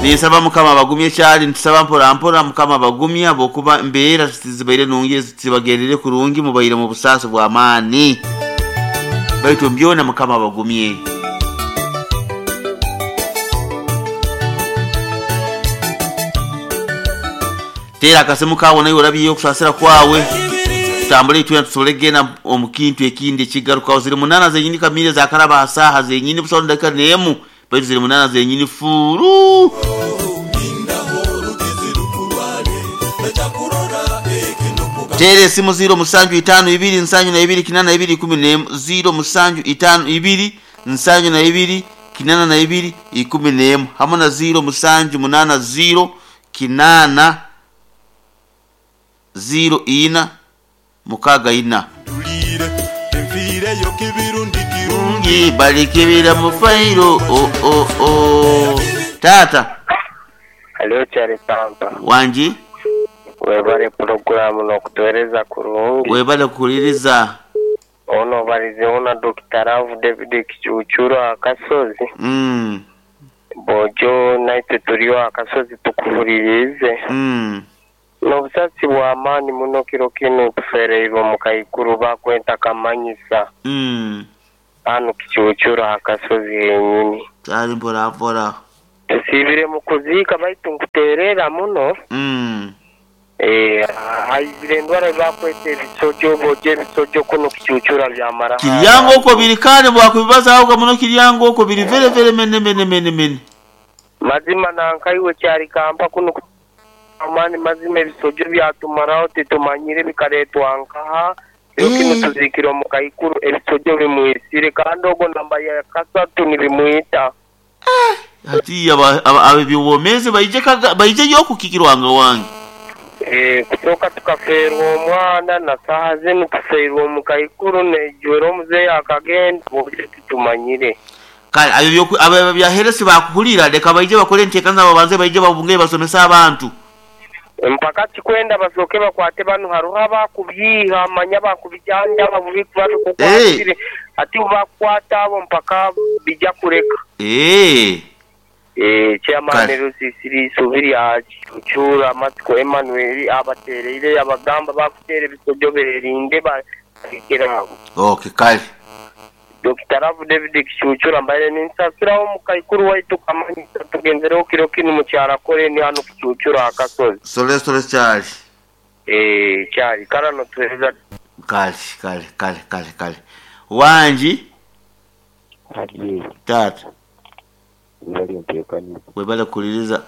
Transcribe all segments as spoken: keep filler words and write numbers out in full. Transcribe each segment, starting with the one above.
nisaba mukama bagumye cyari ntisaba mpora mpora mukama bagumye abokuba mbera zibaire nungiye zibagerere kurungi mubayire mu busaso bwa mani baitu mbyona mukama bagumye tera kasemu kawo nayo rabiyo kusasira kwawe tambule tuya tusolegena omukintu ekindi kigaruka ziri munana zenyini kamire za karaba saha zenyini busonda kanemu baitu ziri munana zenyini furu tere simu zero musanju itanu ibiri nsanju na ibiri kinana ibiri kumi nemu zero musanju itanu ibiri nsanju na ibiri kinana na ibiri ikumi nemu hamona zero musanju munana zero kinana zero ina mukaga ina Ungi balikibira mufairo oh oh oh tata Hello Chari Tampa wanji webale programu no kutueleza kurungi webale kuliriza ono balize ona Doctor Ravu David Kichuchura akasozi mm bojo naite turiwa akasozi tukuvuririze mm no busatsi bwa amani muno kiro kino tufere ibo mukayikuru bakwenta kamanyisa mm anu Kichuchura akasozi yenyini cyari mbora mbora sibire mukuzika baitu nguterera muno mm eh haibire ndwara bakwete bisojo boje bisojo kuno Kichuchura byamara kiryango uko birikane bwakubibaza ahubwo muno kiryango uko biri vere vere mene mene mene mene mazima nankaiwe cyari kampa kuno amani mazime bisojo byatumaraho titumanyire bikaretwa nkaha Yokino tuzikiro mukayikuru ebisojo bimuisire kandi ogo namba ya kasatu nibimuita ati aba aba biwomeze bayije kaga bayije yoko kikirwanga wangi eh kutoka tukaferwa mwana na saha zenu tuferwa mukayikuru ne jwero muze akagenda boje titumanyire kale ayo byo aba byaherese bakuhurira deka bayije bakore nteka nzabo banze bayije babunge basomesa abantu mpaka chikwenda basoke bakwate banu haruha bakubyiha manya bakubijanja bavuye kwaje kukwatire ati bakwata abo mpaka bija kureka eh eh chairman Rusisiri subiri achura matko Emmanuel abaterere abagamba bakutere bisojo berinde bakira okay kale Doctor Ravu David Kichuchura mbaye ninsasiraho mukayikuru waitu kamanyi tugendero kiro kinu mucyara kore ni hano Kichuchura akasozi sole sole cyari eh cyari karano tuhereza kale kale kale kale kale wanji hadi tata ngali mpekani webala kuliriza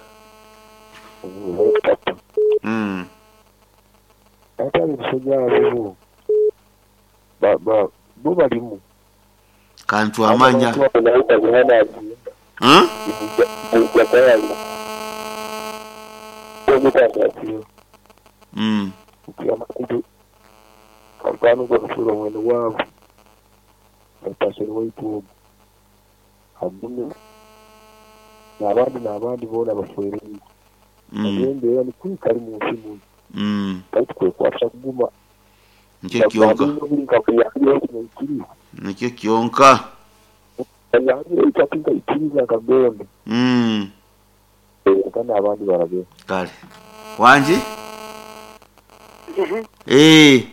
mm ata bisoja abo baba buba limu kantu amanya huh mm kampano kwa kusura mwene wao mpashe waitu habuni na abandi na abandi bona bafere ngende yani kuri kari mu nsimu mm batwe kwafasha kuguma nicyo kionka nicyo kionka yaje ikapinga ikiriza kabembe mm kana abandi barabe kale wanji eh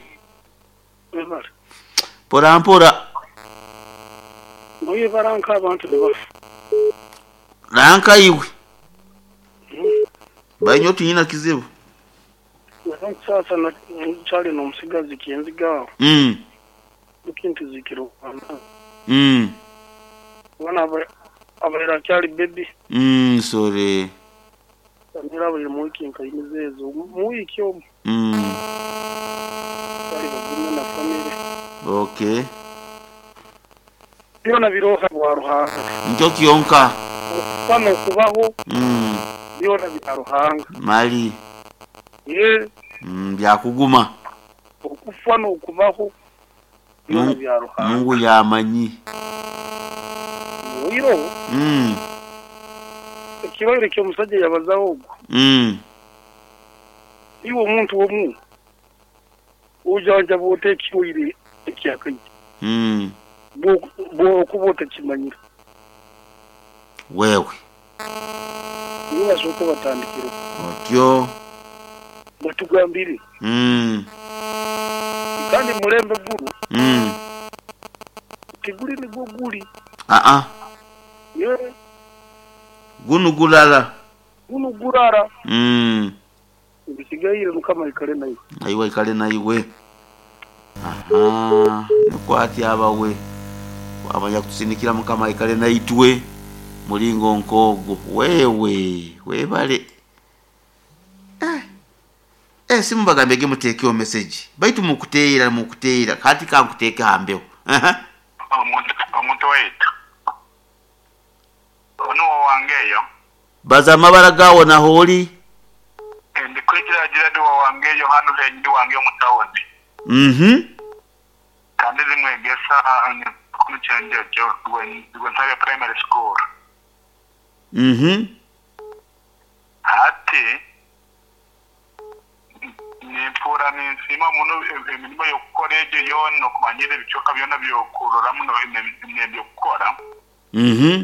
pora mpora Oye baranka abantu beba ranka iwe banyo tunyina kizibu sasa na chali no musigazi kienziga mm ukintu zikiro mm wana aba abera chali baby mm sorry ndira bali mu weekend kayimizezo mu wikyo mm bali bagumye na family okay Biona biroha bwa ruhanga nicyo kionka pano kubaho mm biona bitaruhanga mali ye mm byakuguma ukufana ukubaho biona byaruhanga Mungu yamanyi wiro mm kibaire cyo musajja yabazaho mm iwo muntu wo mu ujanja bote kiwire ekyakanyi mm bo bo kubota kimanyira wewe niwe asooka batandikiro otyo batugambire mm kandi mulembe gulu mm tiguli ni guguli ah ah ye gunu gulala gunu gurara mm bisigaire mukama ikale nayo ayiwa ikale nayiwe aha nikwati abawe abanya kusinikira mukama ikale nayitwe mulingo nkogo wewe webale eh eh simbagambege mutekeo message baitu mukuteera mukuteera kati kankuteka hambeo aha omuntu omuntu wetu ono wangeyo baza mabara gawo na holi ndi kwikira gira do wangeyo hano henyi wange omutawoni mhm kandi limwegesa ku chanje jo when when I primary school mhm ati ni pura ni sima muno emirimo yo koleje yono kumanyire bicoka byona byo kurora muno nebyo gukora mhm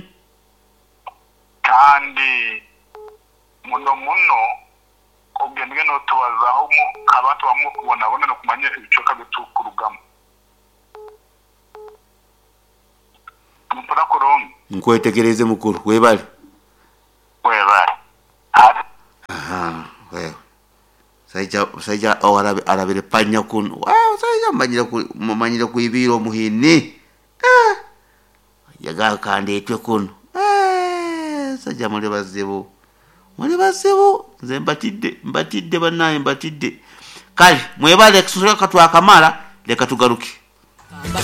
kandi muno muno ogendwe no tubazaho mu abantu bamwe kubona bona no kumanya ibicoka bitukurugamo mpora korongi nkwetekereze mukuru webale webale aha wewe saija saija awarabe arabere panya kun wow saija manyira ku manyira ku ibiro muhini ah yaga kandi etwe kun eh saija muri bazebo muri bazebo nze mbatidde mbatidde banaye mbatidde kali mwebale kusura katwa kamara leka tugaruke